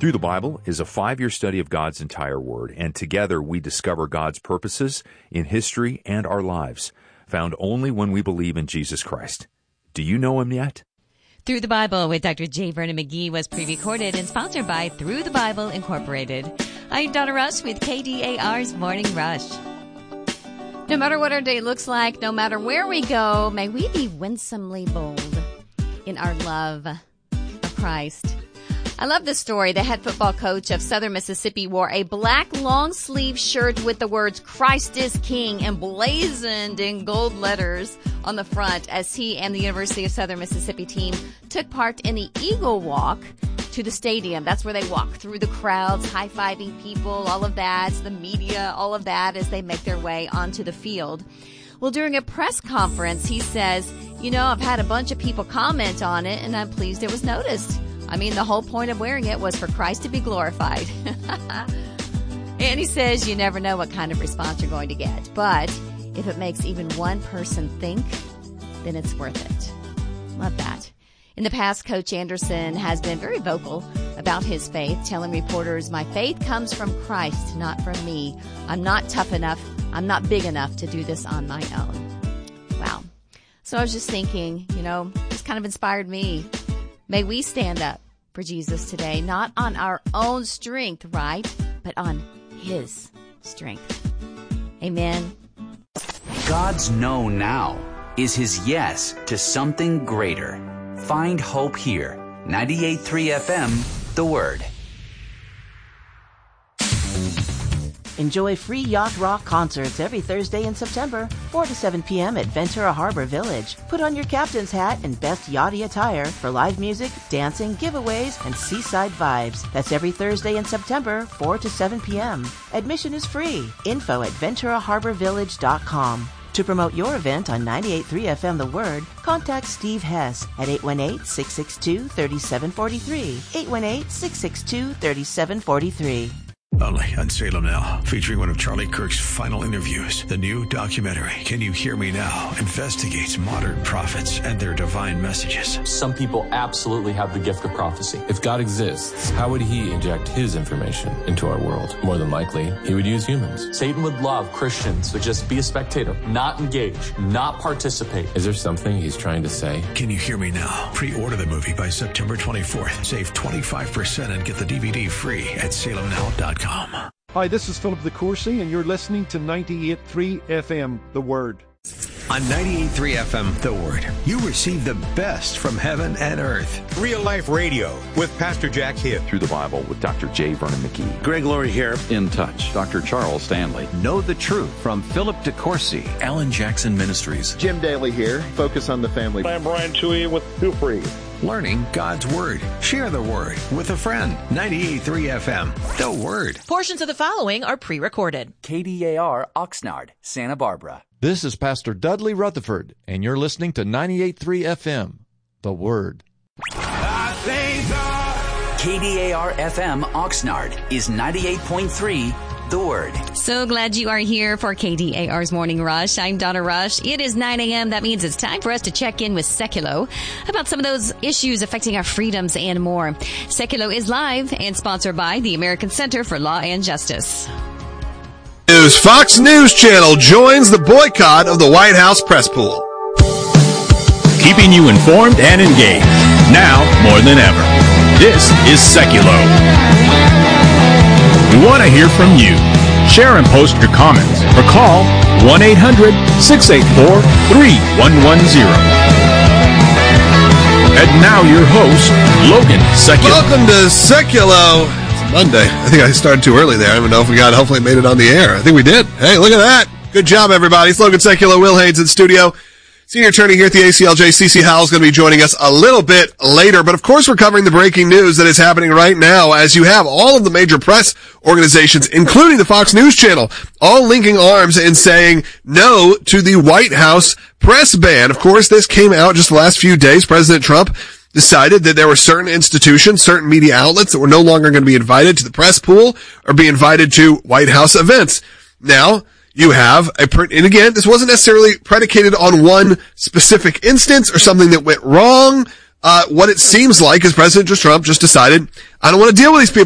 Through the Bible is a 5-year study of God's entire Word, and together we discover God's purposes in history and our lives, found only when we believe in Jesus Christ. Do you know Him yet? Through the Bible with Dr. J. Vernon McGee was pre-recorded and sponsored by Through the Bible Incorporated. I'm Donna Rush with KDAR's Morning Rush. No matter what our day looks like, no matter where we go, may we be winsomely bold in our love of Christ. I love this story. The head football coach of Southern Mississippi wore a black long-sleeve shirt with the words "Christ is King" emblazoned in gold letters on the front as he and the University of Southern Mississippi team took part in the Eagle Walk to the stadium. That's where they walk through the crowds, high-fiving people, all of that, the media, all of that as they make their way onto the field. Well, during a press conference, he says, I've had a bunch of people comment on it, and I'm pleased it was noticed. I mean, the whole point of wearing it was for Christ to be glorified. And he says you never know what kind of response you're going to get. But if it makes even one person think, then it's worth it. Love that. In the past, Coach Anderson has been very vocal about his faith, telling reporters, "My faith comes from Christ, not from me. I'm not tough enough. I'm not big enough to do this on my own." Wow. So I was just thinking, this kind of inspired me. May we stand up for Jesus today, not on our own strength, right? But on His strength. Amen. God's no now is His yes to something greater. Find hope here. 98.3 FM, The Word. Enjoy free yacht rock concerts every Thursday in September, 4 to 7 p.m. at Ventura Harbor Village. Put on your captain's hat and best yachty attire for live music, dancing, giveaways, and seaside vibes. That's every Thursday in September, 4 to 7 p.m. Admission is free. Info at VenturaHarborVillage.com. To promote your event on 98.3 FM The Word, contact Steve Hess at 818-662-3743. 818-662-3743. Only on Salem Now, featuring one of Charlie Kirk's final interviews. The new documentary, Can You Hear Me Now?, investigates modern prophets and their divine messages. Some people absolutely have the gift of prophecy. If God exists, how would He inject His information into our world? More than likely, He would use humans. Satan would love Christians to just be a spectator, not engage, not participate. Is there something He's trying to say? Can You Hear Me Now? Pre-order the movie by September 24th. Save 25% and get the DVD free at salemnow.com. Hi, this is Philip DeCourcy, and you're listening to 98.3 FM, The Word. On 98.3 FM, The Word, you receive the best from heaven and earth. Real Life Radio with Pastor Jack Hibb. Through the Bible with Dr. J. Vernon McGee. Greg Laurie here. In Touch, Dr. Charles Stanley. Know the Truth from Philip DeCourcy. Alan Jackson Ministries. Jim Daly here. Focus on the family. I'm Brian Toohey with Two Free. Learning God's Word. Share the Word with a friend. 98.3 FM, The Word. Portions of the following are pre-recorded. KDAR, Oxnard, Santa Barbara. This is Pastor Dudley Rutherford, and you're listening to 98.3 FM, The Word. KDAR FM, Oxnard, is 98.3 The Word. So glad you are here for KDAR's Morning Rush. I'm Donna Rush. It is 9 a.m. That means it's time for us to check in with Seculo about some of those issues affecting our freedoms and more. Seculo is live and sponsored by the American Center for Law and Justice. Fox News Channel joins the boycott of the White House press pool. Keeping you informed and engaged, now more than ever. This is Seculo. We want to hear from you. Share and post your comments or call 1-800-684-3110. And now your host, Logan Seculo. Welcome to Seculo. It's Monday. I think I started too early there. I don't even know if we hopefully made it on the air. I think we did. Hey, look at that. Good job, everybody. It's Logan Seculo, Will Haynes in studio. Senior attorney here at the ACLJ, CeCe Howell, is going to be joining us a little bit later. But, of course, we're covering the breaking news that is happening right now as you have all of the major press organizations, including the Fox News Channel, all linking arms and saying no to the White House press ban. Of course, this came out just the last few days. President Trump decided that there were certain institutions, certain media outlets that were no longer going to be invited to the press pool or be invited to White House events. Now, you have and again, this wasn't necessarily predicated on one specific instance or something that went wrong. What it seems like is President Trump just decided, I don't want to deal with these people.